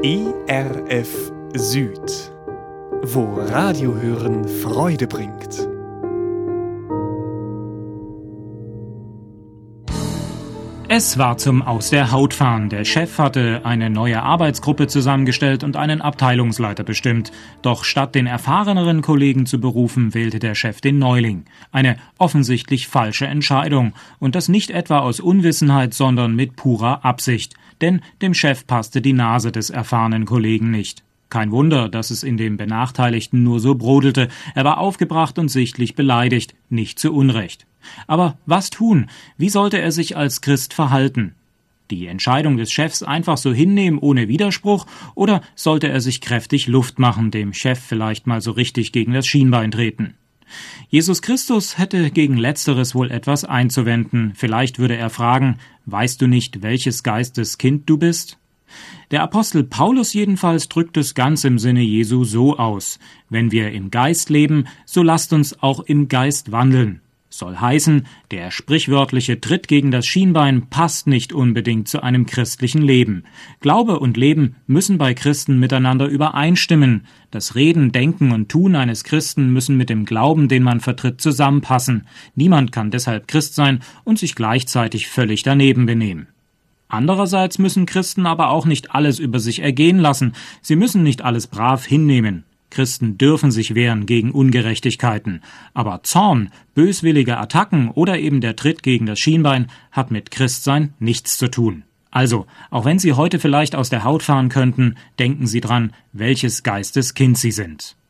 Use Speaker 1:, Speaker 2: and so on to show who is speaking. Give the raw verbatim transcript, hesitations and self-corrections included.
Speaker 1: E R F Süd, wo Radiohören Freude bringt.
Speaker 2: Es war zum Aus der Haut fahren. Der Chef hatte eine neue Arbeitsgruppe zusammengestellt und einen Abteilungsleiter bestimmt. Doch statt den erfahreneren Kollegen zu berufen, wählte der Chef den Neuling. Eine offensichtlich falsche Entscheidung. Und das nicht etwa aus Unwissenheit, sondern mit purer Absicht. Denn dem Chef passte die Nase des erfahrenen Kollegen nicht. Kein Wunder, dass es in dem Benachteiligten nur so brodelte. Er war aufgebracht und sichtlich beleidigt, nicht zu Unrecht. Aber was tun? Wie sollte er sich als Christ verhalten? Die Entscheidung des Chefs einfach so hinnehmen ohne Widerspruch, oder sollte er sich kräftig Luft machen, dem Chef vielleicht mal so richtig gegen das Schienbein treten? Jesus Christus hätte gegen Letzteres wohl etwas einzuwenden. Vielleicht würde er fragen: Weißt du nicht, welches Geistes Kind du bist? Der Apostel Paulus jedenfalls drückt es ganz im Sinne Jesu so aus: Wenn wir im Geist leben, so lasst uns auch im Geist wandeln. Soll heißen, der sprichwörtliche Tritt gegen das Schienbein passt nicht unbedingt zu einem christlichen Leben. Glaube und Leben müssen bei Christen miteinander übereinstimmen. Das Reden, Denken und Tun eines Christen müssen mit dem Glauben, den man vertritt, zusammenpassen. Niemand kann deshalb Christ sein und sich gleichzeitig völlig daneben benehmen. Andererseits müssen Christen aber auch nicht alles über sich ergehen lassen. Sie müssen nicht alles brav hinnehmen. Christen dürfen sich wehren gegen Ungerechtigkeiten. Aber Zorn, böswillige Attacken oder eben der Tritt gegen das Schienbein hat mit Christsein nichts zu tun. Also, auch wenn Sie heute vielleicht aus der Haut fahren könnten, denken Sie dran, welches Geistes Kind Sie sind.